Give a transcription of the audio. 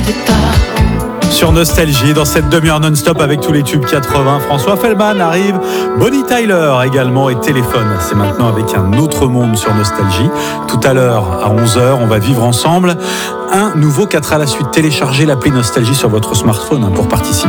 Sur Nostalgie, dans cette demi-heure non-stop avec tous les tubes 80, François Fellman arrive, Bonnie Tyler également et Téléphone. C'est maintenant avec un autre monde sur Nostalgie. Tout à l'heure, à 11h, on va vivre ensemble un nouveau 4 à la suite. Téléchargez l'appli Nostalgie sur votre smartphone pour participer.